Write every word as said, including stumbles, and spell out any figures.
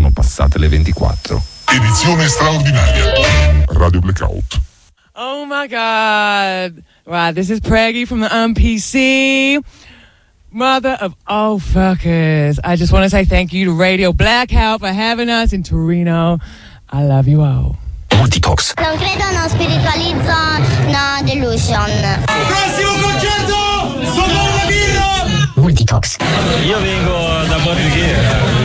sono passate le ventiquattro. Edizione straordinaria. Radio Blackout. Oh my God. Right, this is Preggy from the M P C. Mother of all fuckers. I just want to say thank you to Radio Blackout for having us in Torino. I love you all. Multitox. Non credo, non spiritualizzo, no delusion. Prossimo concerto! Sono una birra! Multitox. Io vengo da Borghi.